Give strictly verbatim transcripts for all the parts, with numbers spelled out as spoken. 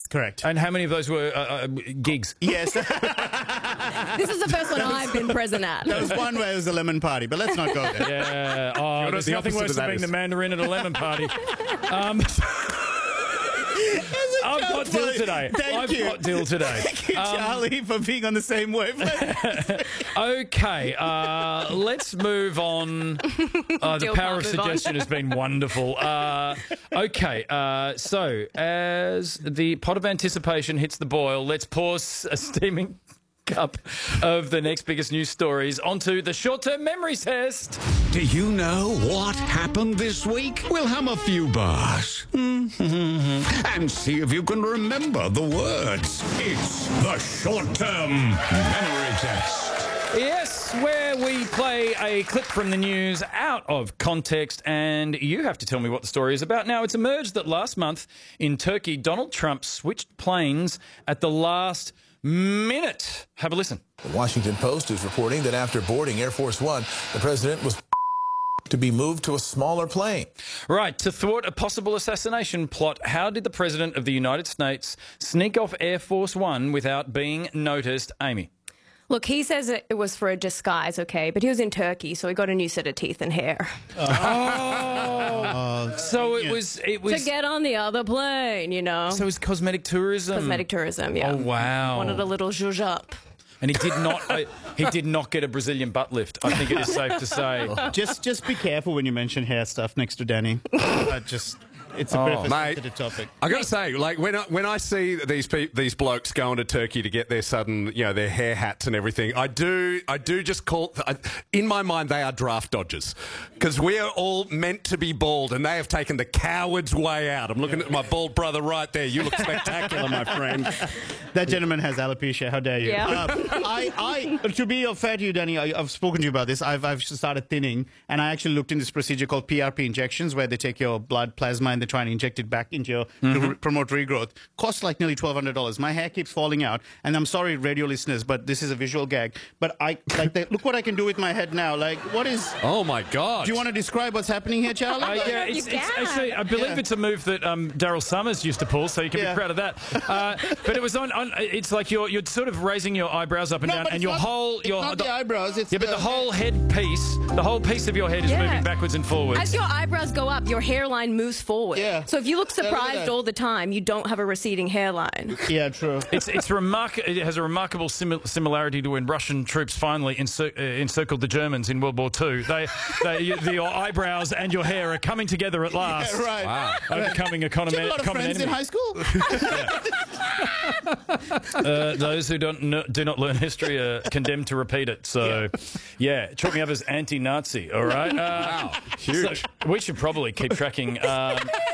correct. And how many of those were uh, uh, gigs? Yes. This is the first one I've been present at. There was one where it was a lemon party, but let's not go there. Yeah. Oh, there's the nothing opposite worse of than that being is- the Mandarin at a lemon party. Um, I've got joke, Dill buddy. today. Thank I've you. got Dill today. Thank you, Charlie, for being on the same wavelength. Okay, uh, let's move on. Uh, the Dill power can't of move on. suggestion has been wonderful. Uh, okay, uh, so as the pot of anticipation hits the boil, let's pour s- a steaming cup of the next biggest news stories onto the short-term memory test. Do you know what happened this week? We'll hum a few bars and see if you can remember the words. It's the short-term memory test. Yes, where we play a clip from the news out of context and you have to tell me what the story is about. Now, it's emerged that last month in Turkey, Donald Trump switched planes at the last minute. Have a listen. The Washington Post is reporting that after boarding Air Force One, the president was to be moved to a smaller plane. Right, to thwart a possible assassination plot, how did the President of the United States sneak off Air Force One without being noticed? Amy. Look, he says it it was for a disguise, okay, but he was in Turkey, so he got a new set of teeth and hair. Oh, so it was it was To get on the other plane, you know. so it was cosmetic tourism. Cosmetic tourism, yeah. Oh wow! Wanted a little zhuzh up. And he did not. uh, he did not get a Brazilian butt lift. I think it is safe to say. just, just be careful when you mention hair stuff next to Danny. Uh, just, it's a bit of a Mate, sensitive topic. I got to say, like when I, when I see these pe- these blokes going to Turkey to get their sudden, you know, their hair hats and everything, I do I do just call I, in my mind they are draft dodgers because we are all meant to be bald and they have taken the coward's way out. I'm looking at my bald brother right there. You look spectacular, my friend. That gentleman has alopecia. How dare you? Yeah. Uh, I, I, to be fair to you, Danny, I, I've spoken to you about this. I've, I've started thinning, and I actually looked into this procedure called P R P injections, where they take your blood plasma and they try and inject it back into your Mm-hmm. to re- promote regrowth. Costs like nearly twelve hundred dollars. My hair keeps falling out, and I'm sorry, radio listeners, but this is a visual gag. But I like the, look what I can do with my head now. Like, what is? Oh my God! Do you want to describe what's happening here, Charlie? Uh, yeah, You it's, it's can. actually, I believe Yeah. it's a move that um, Daryl Summers used to pull, so you can Yeah. be proud of that. Uh, but it was on, on. It's like you're you're sort of raising your eyebrows up and No, down, but and it's your not- whole it's your not the eyebrows. It's yeah, but the- the whole head piece, the whole piece of your head is Yeah. moving backwards and forwards. As your eyebrows go up, your hairline moves forward. Yeah. So if you look Yeah, look at surprised that. all the time, you don't have a receding hairline. Yeah, true. It's it's remark. It has a remarkable simil- similarity to when Russian troops finally encir- uh, encircled the Germans in World War Two. They, they, you- the, your eyebrows and your hair are coming together at last. Yeah, right. Wow. Overcoming a common, Do you have a lot of common friends enemy. in high school? Uh, those who don't kn- do not learn history are condemned to repeat it. So, yeah, chalk me up as anti-Nazi. All right. Uh, Wow, huge. So we should probably keep tracking. Um,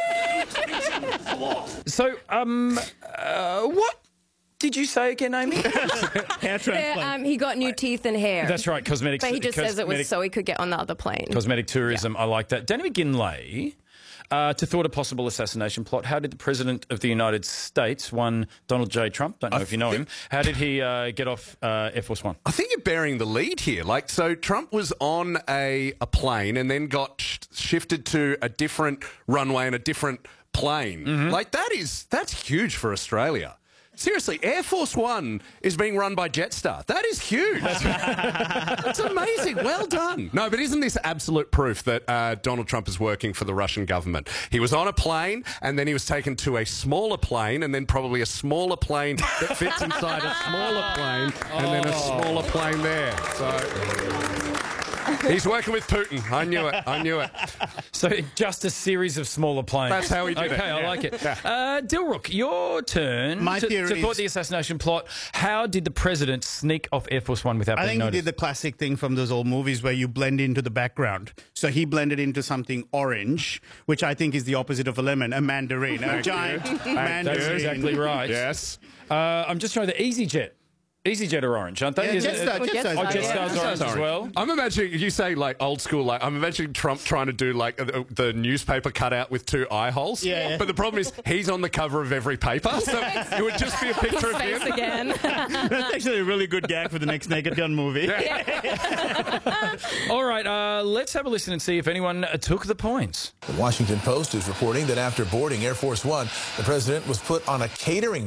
so, um, uh, what did you say again, Amy? Hair transplant. Yeah, um, he got new teeth and hair. That's right, cosmetics. But he just says it was cosmetic- so he could get on the other plane. Cosmetic tourism, I like that. Danny McGinlay, uh, to thwart a possible assassination plot, how did the President of the United States, one Donald J. Trump, don't know if you know him, how did he uh, get off uh, Air Force One? I think you're bearing the lead here. Like, so Trump was on a, a plane and then got sh- shifted to a different runway and a different plane. Mm-hmm. Like, that is, that's huge for Australia. Seriously, Air Force One is being run by Jetstar. That is huge. That's, That's amazing. Well done. No, but isn't this absolute proof that uh, Donald Trump is working for the Russian government? He was on a plane and then he was taken to a smaller plane and then probably a smaller plane that fits inside a smaller plane and then a smaller plane there. So he's working with Putin. I knew it. I knew it. So just a series of smaller planes. That's how he did okay, it. Okay, I Yeah. like it. Uh, Dilrook, your turn. My to, theory to thwart is- the assassination plot. How did the president sneak off Air Force One without I being think he noticed? did the classic thing from those old movies where you blend into the background. So he blended into something orange, which I think is the opposite of a lemon, a mandarin, a giant mandarin. That's exactly right. Yes. Uh, I'm just showing the EasyJet. EasyJet are orange, aren't they? Yeah, Is it- Jetstar, Oh, Jetstar. Jetstar, Oh, yeah. Jetstar's orange as well. I'm imagining, you say like old school, like I'm imagining Trump trying to do like the, the newspaper cutout with two eye holes. Yeah, yeah. But the problem is he's on the cover of every paper, so it would just be a picture of Face him. again. That's actually a really good gag for the next Naked Gun movie. All right, uh, let's have a listen and see if anyone uh, took the points. The Washington Post is reporting that after boarding Air Force One, the president was put on a catering